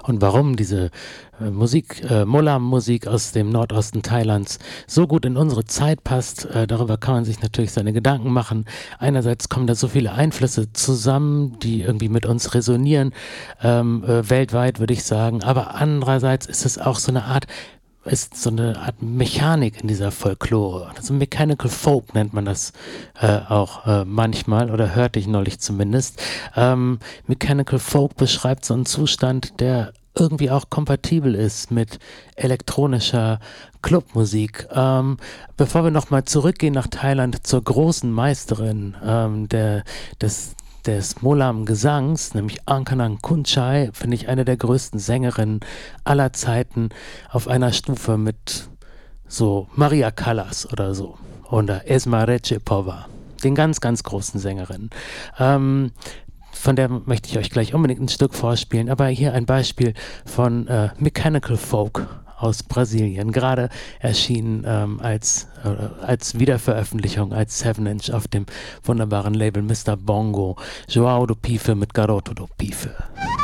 und warum diese Molam-Musik aus dem Nordosten Thailands so gut in unsere Zeit passt. Darüber kann man sich natürlich seine Gedanken machen. Einerseits kommen da so viele Einflüsse zusammen, die irgendwie mit uns resonieren, weltweit würde ich sagen, aber andererseits ist es auch so eine Art Mechanik in dieser Folklore. Also Mechanical Folk nennt man das auch manchmal, oder hörte ich neulich zumindest. Mechanical Folk beschreibt so einen Zustand, der irgendwie auch kompatibel ist mit elektronischer Clubmusik. Bevor wir nochmal zurückgehen nach Thailand zur großen Meisterin des Molam-Gesangs, nämlich Angkanang Kunchai, finde ich eine der größten Sängerinnen aller Zeiten, auf einer Stufe mit so Maria Callas oder so oder Esma Recipova, den ganz, ganz großen Sängerinnen. Von der möchte ich euch gleich unbedingt ein Stück vorspielen, aber hier ein Beispiel von Mechanical Folk aus Brasilien, gerade erschienen als Wiederveröffentlichung, als 7-Inch auf dem wunderbaren Label Mr. Bongo, João do Pife mit Garoto do Pife.